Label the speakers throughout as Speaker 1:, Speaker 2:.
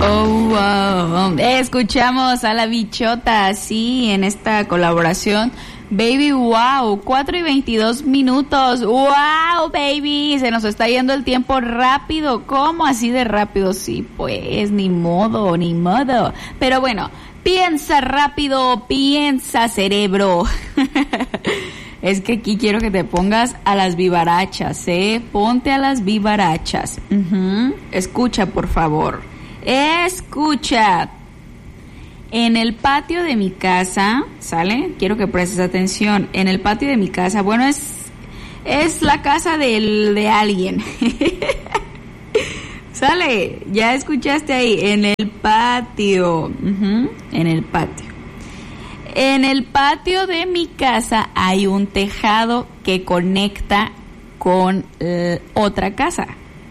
Speaker 1: Oh, wow. Escuchamos a La Bichota, sí, en esta colaboración. Baby, wow, 4:22. Wow, baby, se nos está yendo el tiempo rápido. ¿Cómo así de rápido? Sí, pues, ni modo. Pero bueno, piensa rápido, piensa cerebro. Es que aquí quiero que te pongas a las vivarachas, Ponte a las vivarachas. Escucha, por favor. Escucha. En el patio de mi casa, ¿sale? Quiero que prestes atención. En el patio de mi casa, bueno, es la casa de alguien. ¿Sale? Ya escuchaste ahí. En el patio. En el patio. En el patio de mi casa hay un tejado que conecta con otra casa.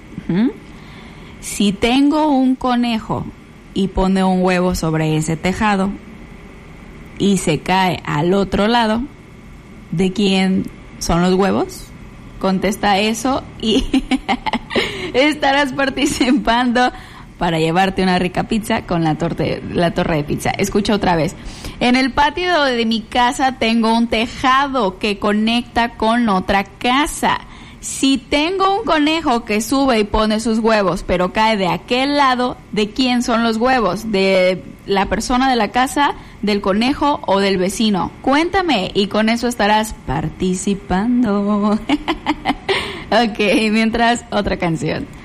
Speaker 1: Si tengo un conejo y pone un huevo sobre ese tejado y se cae al otro lado, ¿de quién son los huevos? Contesta eso y estarás participando para llevarte una rica pizza con la torre de pizza. Escucha otra vez. En el patio de mi casa tengo un tejado que conecta con otra casa. Si tengo un conejo que sube y pone sus huevos, pero cae de aquel lado, ¿de quién son los huevos? ¿De la persona de la casa, del conejo o del vecino? Cuéntame y con eso estarás participando. Ok, mientras otra canción.